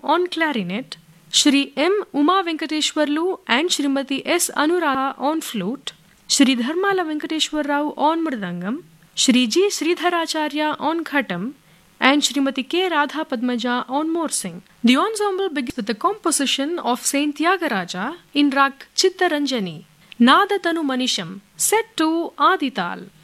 on clarinet, Shri M. Uma Venkateshwarlu and Shrimati S. Anuradha on flute, Shri Dharmala Venkateshwar Rao on mridangam, Shri G. Sridharacharya on khatam, and Shrimati K. Radha Padmaja on morsing. The ensemble begins with the composition of Saint Tyagaraja in Rag Chittaranjani, Nada Tanu Manisham, set to Adital.